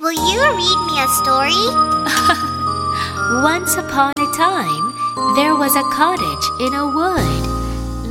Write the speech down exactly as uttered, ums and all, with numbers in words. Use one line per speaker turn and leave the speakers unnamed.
Will you read me a story?
Once upon a time, there was a cottage in a wood.